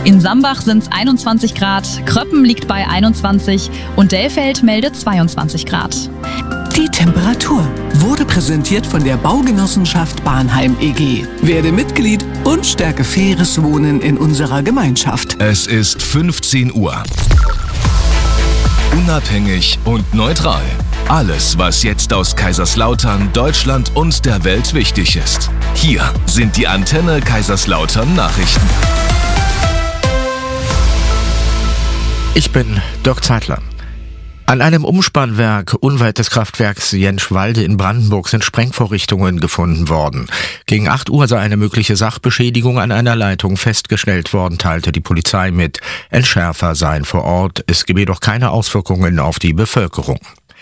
In Sambach sind es 21 Grad, Kröppen liegt bei 21 und Dellfeld meldet 22 Grad. Die Temperatur wurde präsentiert von der Baugenossenschaft Bahnheim e.G. Werde Mitglied und stärke faires Wohnen in unserer Gemeinschaft. Es ist 15 Uhr. Unabhängig und neutral. Alles, was jetzt aus Kaiserslautern, Deutschland und der Welt wichtig ist. Hier sind die Antenne Kaiserslautern Nachrichten. Ich bin Dirk Zeitler. An einem Umspannwerk unweit des Kraftwerks Jentschwalde in Brandenburg sind Sprengvorrichtungen gefunden worden. Gegen 8 Uhr sei eine mögliche Sachbeschädigung an einer Leitung festgestellt worden, teilte die Polizei mit. Entschärfer seien vor Ort. Es gebe jedoch keine Auswirkungen auf die Bevölkerung.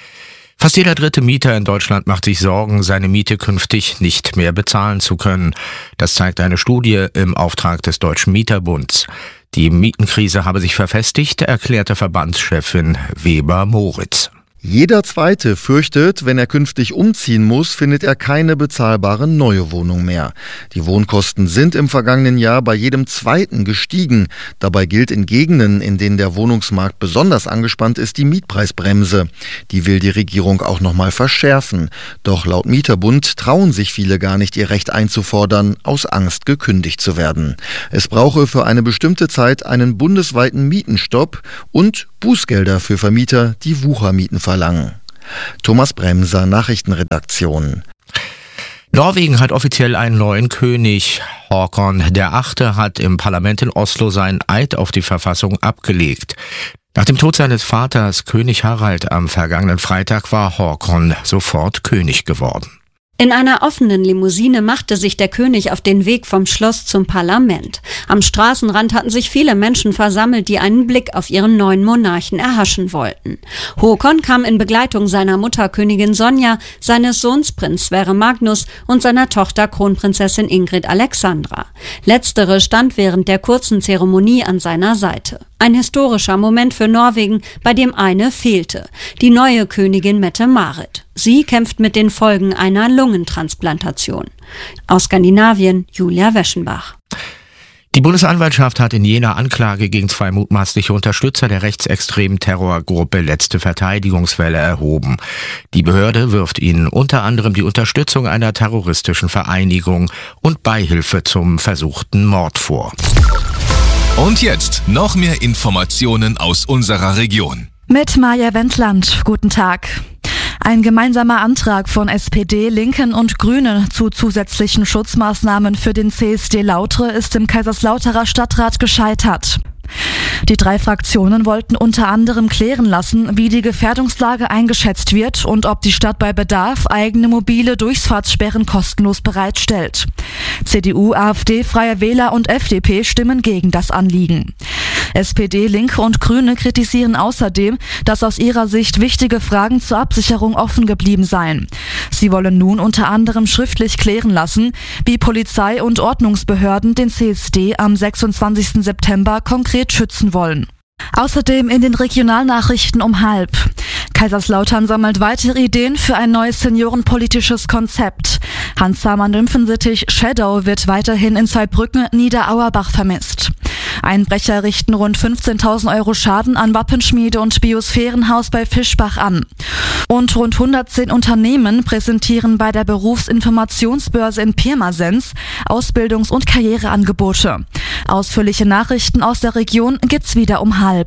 Fast jeder dritte Mieter in Deutschland macht sich Sorgen, seine Miete künftig nicht mehr bezahlen zu können. Das zeigt eine Studie im Auftrag des Deutschen Mieterbunds. Die Mietenkrise habe sich verfestigt, erklärte Verbandschefin Weber-Moritz. Jeder Zweite fürchtet, wenn er künftig umziehen muss, findet er keine bezahlbare neue Wohnung mehr. Die Wohnkosten sind im vergangenen Jahr bei jedem Zweiten gestiegen. Dabei gilt in Gegenden, in denen der Wohnungsmarkt besonders angespannt ist, die Mietpreisbremse. Die will die Regierung auch nochmal verschärfen. Doch laut Mieterbund trauen sich viele gar nicht, ihr Recht einzufordern, aus Angst gekündigt zu werden. Es brauche für eine bestimmte Zeit einen bundesweiten Mietenstopp und Bußgelder für Vermieter, die Wuchermieten verlangen. Thomas Bremser, Nachrichtenredaktion. Norwegen hat offiziell einen neuen König. Håkon VIII. Hat im Parlament in Oslo seinen Eid auf die Verfassung abgelegt. Nach dem Tod seines Vaters, König Harald, am vergangenen Freitag war Håkon sofort König geworden. In einer offenen Limousine machte sich der König auf den Weg vom Schloss zum Parlament. Am Straßenrand hatten sich viele Menschen versammelt, die einen Blick auf ihren neuen Monarchen erhaschen wollten. Håkon kam in Begleitung seiner Mutter Königin Sonja, seines Sohns Prinz Sverre Magnus und seiner Tochter Kronprinzessin Ingrid Alexandra. Letztere stand während der kurzen Zeremonie an seiner Seite. Ein historischer Moment für Norwegen, bei dem eine fehlte: die neue Königin Mette-Marit. Sie kämpft mit den Folgen einer Lungentransplantation. Aus Skandinavien, Julia Weschenbach. Die Bundesanwaltschaft hat in Jena Anklage gegen 2 mutmaßliche Unterstützer der rechtsextremen Terrorgruppe Letzte Verteidigungswelle erhoben. Die Behörde wirft ihnen unter anderem die Unterstützung einer terroristischen Vereinigung und Beihilfe zum versuchten Mord vor. Und jetzt noch mehr Informationen aus unserer Region. Mit Maja Wendland. Guten Tag. Ein gemeinsamer Antrag von SPD, Linken und Grünen zu zusätzlichen Schutzmaßnahmen für den CSD Lautre ist im Kaiserslauterer Stadtrat gescheitert. Die 3 Fraktionen wollten unter anderem klären lassen, wie die Gefährdungslage eingeschätzt wird und ob die Stadt bei Bedarf eigene mobile Durchfahrtssperren kostenlos bereitstellt. CDU, AfD, Freie Wähler und FDP stimmen gegen das Anliegen. SPD, Linke und Grüne kritisieren außerdem, dass aus ihrer Sicht wichtige Fragen zur Absicherung offen geblieben seien. Sie wollen nun unter anderem schriftlich klären lassen, wie Polizei und Ordnungsbehörden den CSD am 26. September konkret schützen wollen. Außerdem in den Regionalnachrichten um 12:30. Kaiserslautern sammelt weitere Ideen für ein neues seniorenpolitisches Konzept. Hans-Samer Nymphensittich Shadow wird weiterhin in Zweibrücken Niederauerbach vermisst. Einbrecher richten rund 15.000 Euro Schaden an Wappenschmiede und Biosphärenhaus bei Fischbach an. Und rund 110 Unternehmen präsentieren bei der Berufsinformationsbörse in Pirmasens Ausbildungs- und Karriereangebote. Ausführliche Nachrichten aus der Region gibt's wieder um 12:30.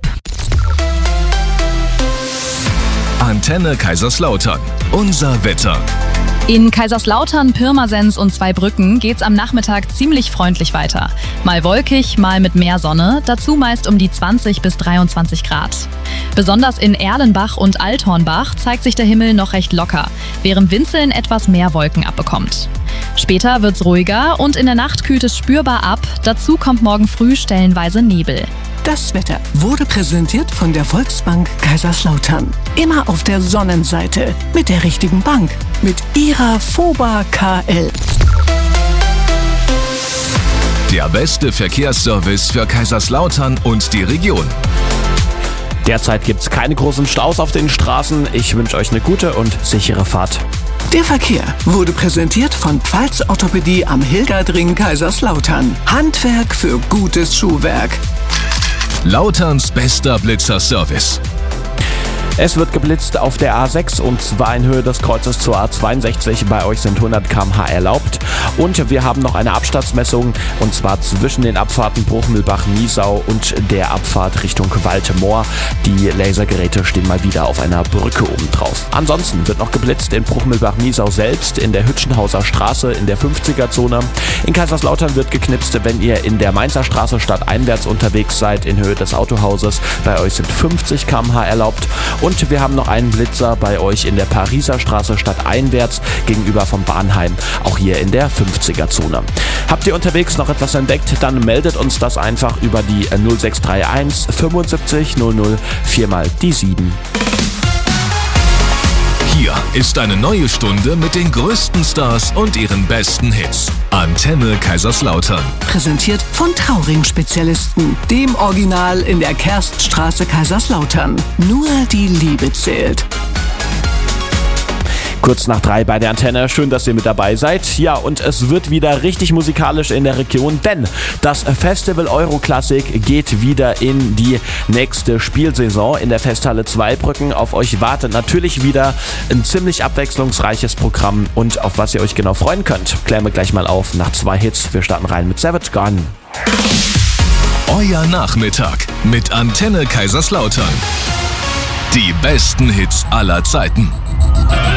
Antenne Kaiserslautern. Unser Wetter. In Kaiserslautern, Pirmasens und Zweibrücken geht's am Nachmittag ziemlich freundlich weiter. Mal wolkig, mal mit mehr Sonne, dazu meist um die 20 bis 23 Grad. Besonders in Erlenbach und Althornbach zeigt sich der Himmel noch recht locker, während Winzeln etwas mehr Wolken abbekommt. Später wird's ruhiger und in der Nacht kühlt es spürbar ab, dazu kommt morgen früh stellenweise Nebel. Das Wetter wurde präsentiert von der Volksbank Kaiserslautern. Immer auf der Sonnenseite mit der richtigen Bank. Mit ihrer FOBA KL. Der beste Verkehrsservice für Kaiserslautern und die Region. Derzeit gibt es keine großen Staus auf den Straßen. Ich wünsche euch eine gute und sichere Fahrt. Der Verkehr wurde präsentiert von Pfalz Orthopädie am Hilgerdring Kaiserslautern. Handwerk für gutes Schuhwerk. Lauterns bester Blitzerservice. Es wird geblitzt auf der A6 und zwar in Höhe des Kreuzes zur A62. Bei euch sind 100 km/h erlaubt. Und wir haben noch eine Abstandsmessung und zwar zwischen den Abfahrten Bruchmühlbach-Niesau und der Abfahrt Richtung Waltemoor. Die Lasergeräte stehen mal wieder auf einer Brücke oben drauf. Ansonsten wird noch geblitzt in Bruchmühlbach-Niesau selbst, in der Hütchenhauser Straße, in der 50er-Zone. In Kaiserslautern wird geknipst, wenn ihr in der Mainzer Straße stadteinwärts unterwegs seid, in Höhe des Autohauses. Bei euch sind 50 km/h erlaubt. Und wir haben noch einen Blitzer bei euch in der Pariser Straße stadteinwärts gegenüber vom Bahnheim, auch hier in der 50er-Zone. Habt ihr unterwegs noch etwas entdeckt, dann meldet uns das einfach über die 0631 75 00 4 mal die 7. Hier ist eine neue Stunde mit den größten Stars und ihren besten Hits. Antenne Kaiserslautern. Präsentiert von Trauring-Spezialisten, dem Original in der Kerststraße Kaiserslautern. Nur die Liebe zählt. Kurz nach 3 bei der Antenne. Schön, dass ihr mit dabei seid. Ja, und es wird wieder richtig musikalisch in der Region, denn das Festival Euroklassik geht wieder in die nächste Spielsaison in der Festhalle Zweibrücken. Auf euch wartet natürlich wieder ein ziemlich abwechslungsreiches Programm und auf was ihr euch genau freuen könnt, klären wir gleich mal auf nach 2 Hits. Wir starten rein mit Savage Gone. Euer Nachmittag mit Antenne Kaiserslautern. Die besten Hits aller Zeiten.